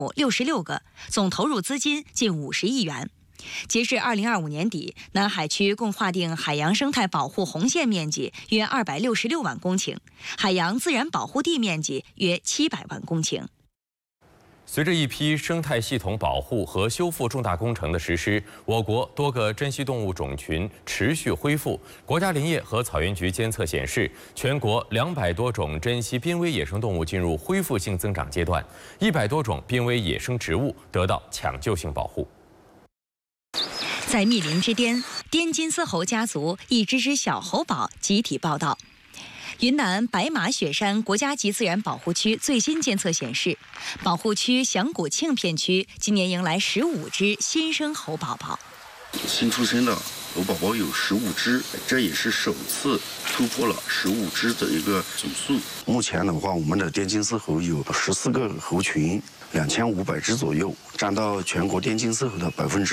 66个，总投入资金近50亿元。截至2025年底，南海区共划定海洋生态保护红线面积约266万公顷，海洋自然保护地面积约700万公顷。 随着一批生态系统保护和修复重大工程的实施，我国多个珍稀动物种群持续恢复。国家林业和草原局监测显示，全国200多种珍稀濒危野生动物进入恢复性增长阶段，100多种濒危野生植物得到抢救性保护。 在密林之巅，滇金丝猴家族一只小猴宝集体报道。云南白马雪山国家级自然保护区最新监测显示，保护区响古庆片区今年迎来15只新生猴宝宝。 新出生的猴宝宝有15只，这也是首次突破了15只的一个总数。目前的话，我们的滇金丝猴有14个猴群，2500只左右，占到全国滇金丝猴的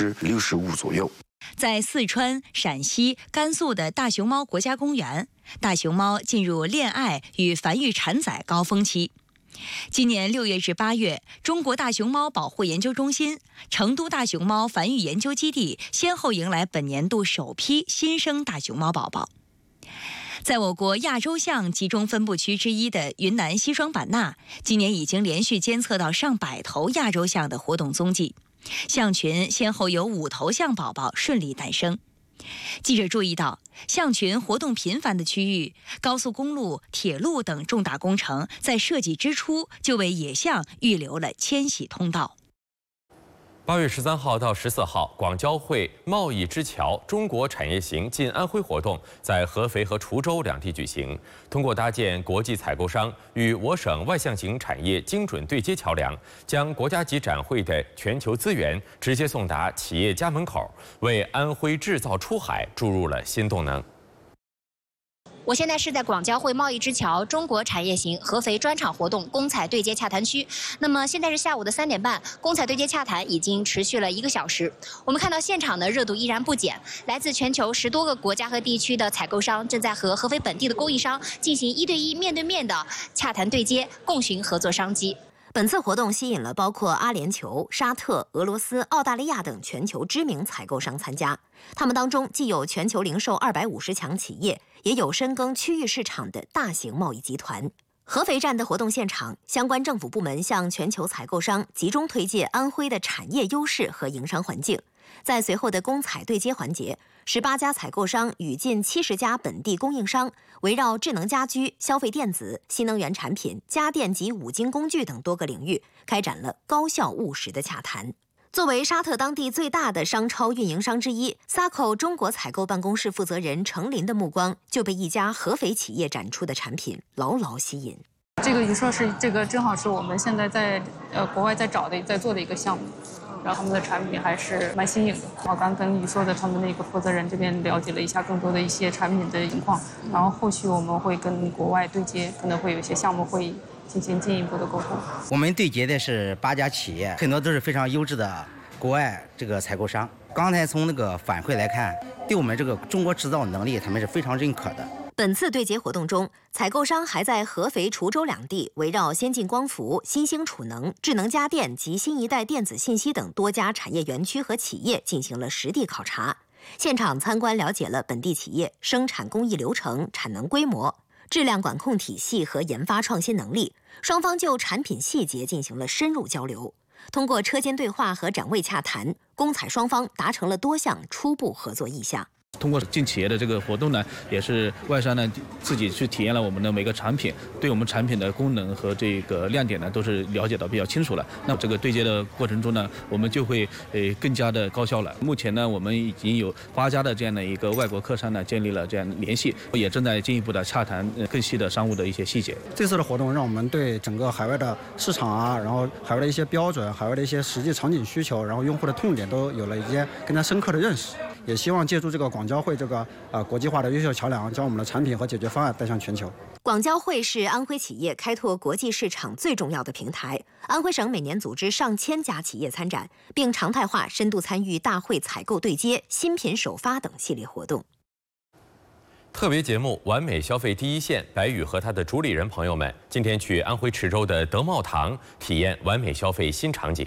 65%左右。 在四川、陕西、甘肃的大熊猫国家公园，大熊猫进入恋爱与繁育产崽高峰期。今年6月至8月，中国大熊猫保护研究中心、成都大熊猫繁育研究基地先后迎来本年度首批新生大熊猫宝宝。在我国亚洲象集中分布区之一的云南西双版纳，今年已经连续监测到上百头亚洲象的活动踪迹。象群先后有5头象宝宝顺利诞生。记者注意到，象群活动频繁的区域，高速公路、铁路等重大工程在设计之初就为野象预留了迁徙通道。 8月13号到14号，广交会贸易之桥中国产业行进安徽活动在合肥和滁州两地举行。通过搭建国际采购商与我省外向型产业精准对接桥梁，将国家级展会的全球资源直接送达企业家门口，为安徽制造出海注入了新动能。 我现在是在广交会贸易之桥中国产业行合肥专场活动公采对接洽谈区。那么现在是下午的3点半，公采对接洽谈已经持续了1个小时。我们看到现场的热度依然不减，来自全球10多个国家和地区的采购商正在和合肥本地的供应商进行1对1面对面的洽谈对接，共寻合作商机。 本次活动吸引了包括阿联酋、沙特、俄罗斯、澳大利亚等全球知名采购商参加。他们当中既有全球零售250强企业，也有深耕区域市场的大型贸易集团。合肥站的活动现场，相关政府部门向全球采购商集中推介安徽的产业优势和营商环境。在随后的公采对接环节，18家采购商与近70家本地供应商，围绕智能家居、消费电子、新能源产品、家电及五金工具等多个领域，开展了高效务实的洽谈。作为沙特当地最大的商超运营商之一 ，SACO 中国采购办公室负责人程林的目光就被一家合肥企业展出的产品牢牢吸引。 这个你说是这个正好是我们现在在国外在做的一个项目。然后他们的产品还是蛮新颖的。我刚跟你说的他们那个负责人这边了解了一下更多的一些产品的情况，然后后续我们会跟国外对接，可能会有一些项目会进行进一步的沟通。 我们对接的是8家企业，很多都是非常优质的国外这个采购商。刚才从那个反馈来看，对我们这个中国制造能力，他们是非常认可的。 本次对接活动中，采购商还在合肥、滁州两地围绕先进光伏、新兴储能、智能家电及新一代电子信息等多家产业园区和企业进行了实地考察。现场参观了解了本地企业生产工艺流程、产能规模、质量管控体系和研发创新能力，双方就产品细节进行了深入交流。通过车间对话和展位洽谈，公采双方达成了多项初步合作意向。 通过进企业的这个活动呢，也是外商呢自己去体验了我们的每个产品，对我们产品的功能和这个亮点呢都是了解到比较清楚了。那这个对接的过程中呢，我们就会更加的高效了。目前呢，我们已经有8家的这样的一个外国客商呢建立了这样的联系，也正在进一步的洽谈更细的商务的一些细节。 这次的活动让我们对整个海外的市场啊，然后海外的一些标准、海外的一些实际场景需求，然后用户的痛点都有了一些更加深刻的认识。也希望借助这个广交会这个国际化的优秀桥梁，将我们的产品和解决方案带向全球。 广交会是安徽企业开拓国际市场最重要的平台。安徽省每年组织上千家企业参展，并常态化深度参与大会采购对接、新品首发等系列活动。 特别节目《完美消费第一线》，白宇和他的主理人朋友们今天去安徽池州的德茂堂体验完美消费新场景。